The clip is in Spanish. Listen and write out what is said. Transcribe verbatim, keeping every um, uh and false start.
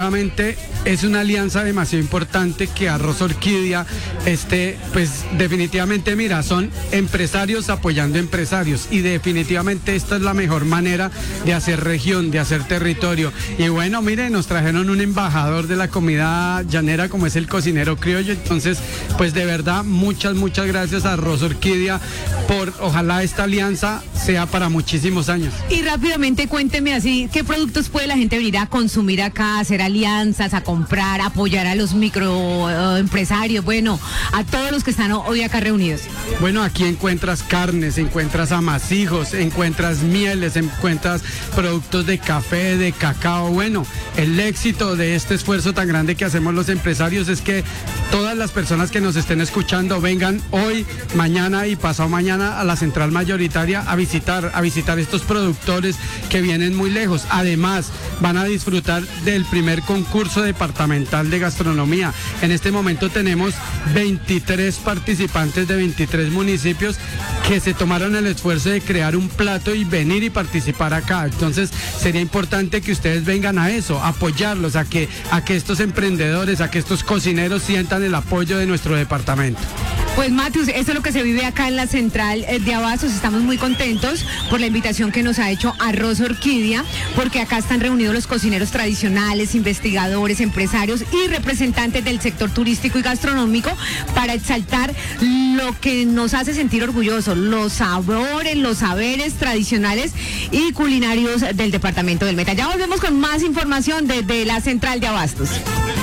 definitivamente es una alianza demasiado importante que Arroz Orquídea, este, pues definitivamente, mira, son empresarios apoyando empresarios y definitivamente esta es la mejor manera de hacer región, de hacer territorio. Y bueno, mire, nos trajeron un embajador de la comida llanera como es el cocinero criollo, entonces, pues de verdad, muchas, muchas gracias a Arroz Orquídea por, ojalá esta alianza sea para muchísimos años. Y rápidamente cuénteme así, ¿qué productos puede la gente venir a consumir acá, hacer alianzas, a comprar, apoyar a los microempresarios, bueno, a todos los que están hoy acá reunidos? Bueno, aquí encuentras carnes, encuentras amasijos, encuentras mieles, encuentras productos de café, de cacao. Bueno, el éxito de este esfuerzo tan grande que hacemos los empresarios es que todas las personas que nos estén escuchando vengan hoy, mañana y pasado mañana a la central mayoritaria a visitar, a visitar estos productores que vienen muy lejos. Además, van a disfrutar del primer concurso departamental de gastronomía. En este momento tenemos veintitrés participantes de veintitrés municipios que se tomaron el esfuerzo de crear un plato y venir y participar acá. Entonces, sería importante que ustedes vengan a eso, a apoyarlos, a que, a que estos emprendedores, a que estos cocineros sientan el apoyo de nuestro departamento. Pues Mateus, esto es lo que se vive acá en la central de Abastos. Estamos muy contentos por la invitación que nos ha hecho Arroz Orquídea, porque acá están reunidos los cocineros tradicionales, investigadores, empresarios y representantes del sector turístico y gastronómico para exaltar lo que nos hace sentir orgullosos, los sabores, los saberes tradicionales y culinarios del departamento del Meta. Ya volvemos con más información desde la central de Abastos.